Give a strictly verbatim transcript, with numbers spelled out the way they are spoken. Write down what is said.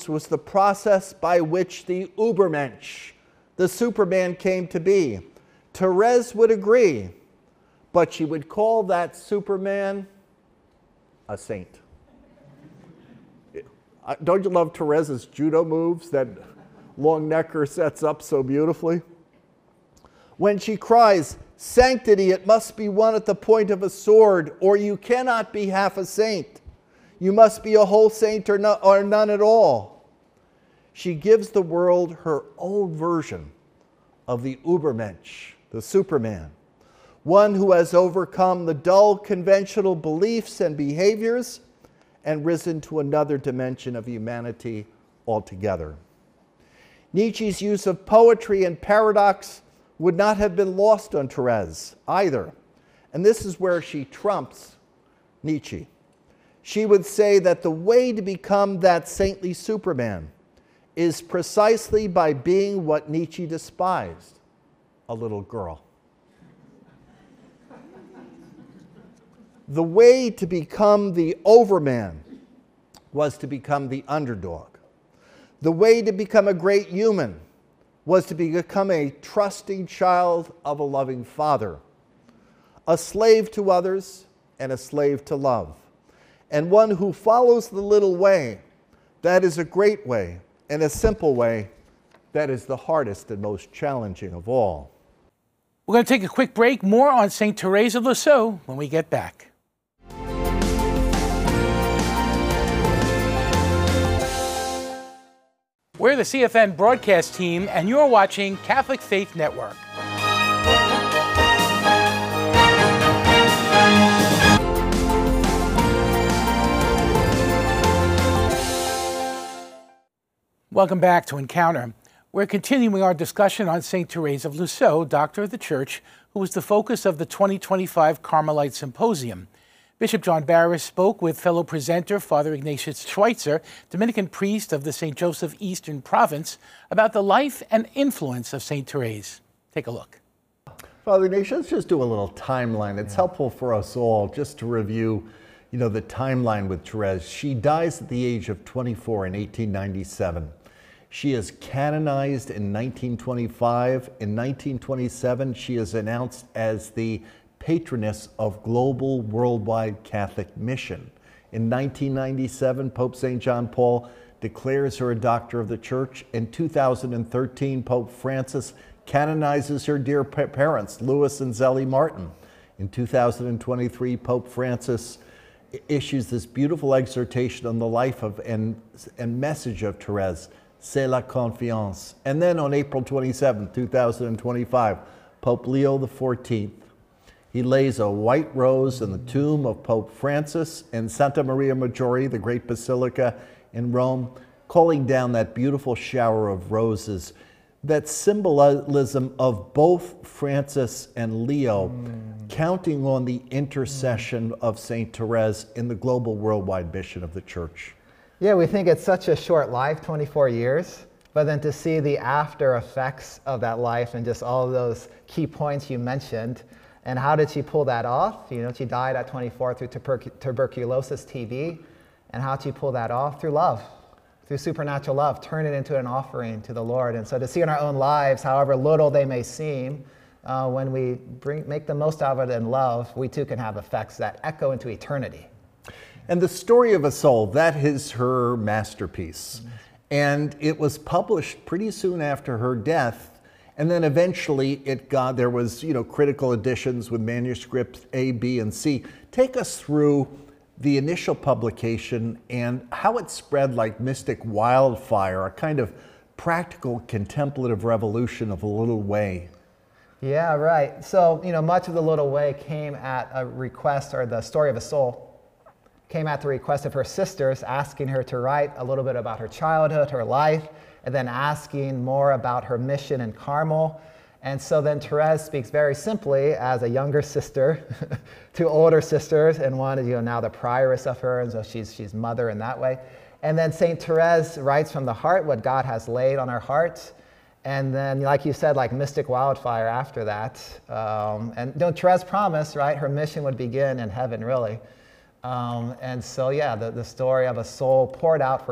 Therese was the process by which the Übermensch, the Superman, came to be. Therese would agree, but she would call that Superman a saint. Don't you love Therese's judo moves that Longnecker sets up so beautifully? When she cries, "Sanctity, it must be won at the point of a sword, or you cannot be half a saint. You must be a whole saint or, no, or none at all." She gives the world her own version of the Übermensch, the Superman, one who has overcome the dull conventional beliefs and behaviors and risen to another dimension of humanity altogether. Nietzsche's use of poetry and paradox would not have been lost on Therese either. And this is where she trumps Nietzsche. She would say that the way to become that saintly Superman is precisely by being what Nietzsche despised, a little girl. The way to become the overman was to become the underdog. The way to become a great human was to become a trusting child of a loving father, a slave to others and a slave to love, and one who follows the little way. That is a great way, and a simple way that is the hardest and most challenging of all. We're going to take a quick break. More on Saint Therese of Lisieux when we get back. We're the C F N broadcast team, and you're watching Catholic Faith Network. Welcome back to Encounter. We're continuing our discussion on Saint Therese of Lisieux, Doctor of the Church, who was the focus of the twenty twenty-five Carmelite Symposium. Bishop John Barris spoke with fellow presenter Father Ignatius Schweitzer, Dominican priest of the Saint Joseph Eastern Province, about the life and influence of Saint Therese. Take a look. Father Ignatius, let's just do a little timeline. It's yeah. helpful for us all just to review, you know, the timeline with Therese. She dies at the age of twenty-four in eighteen ninety-seven. She is canonized in nineteen twenty-five. In nineteen twenty-seven, she is announced as the patroness of global worldwide Catholic mission. In nineteen ninety-seven, Pope Saint John Paul declares her a doctor of the Church. In two thousand thirteen, Pope Francis canonizes her dear parents, Louis and Zélie Martin. In two thousand twenty-three, Pope Francis issues this beautiful exhortation on the life of and, and message of Therese, C'est la confiance. And then on April twenty-seventh, two thousand twenty-five, Pope Leo the fourteenth, he lays a white rose in the tomb of Pope Francis in Santa Maria Maggiore, the great basilica in Rome, calling down that beautiful shower of roses, that symbolism of both Francis and Leo, mm. counting on the intercession mm. of Saint Therese in the global worldwide mission of the Church. Yeah, we think it's such a short life, twenty-four years, but then to see the after effects of that life and just all of those key points you mentioned. And how did she pull that off? You know, she died at twenty-four through tuber- tuberculosis T B. And how did she pull that off? Through love, through supernatural love, turn it into an offering to the Lord. And so to see in our own lives, however little they may seem, uh, when we bring, make the most out of it in love, we too can have effects that echo into eternity. And the story of a soul, that is her masterpiece. Mm-hmm. And it was published pretty soon after her death. And then eventually it got, there was, you know, critical editions with manuscripts A, B, and C. Take us through the initial publication and how it spread like mystic wildfire, a kind of practical contemplative revolution of a little way. Yeah, right. So, you know, much of the little way came at a request, or the story of a soul came at the request of her sisters, asking her to write a little bit about her childhood, her life, and then asking more about her mission in Carmel. And so then Therese speaks very simply as a younger sister to older sisters, and one is, you know, now the prioress of her, and so she's, she's mother in that way. And then Saint Therese writes from the heart what God has laid on her heart. And then, like you said, like mystic wildfire after that. Um, and you know, Therese promised, right, her mission would begin in heaven, really. Um, and so, yeah, the, the story of a soul poured out for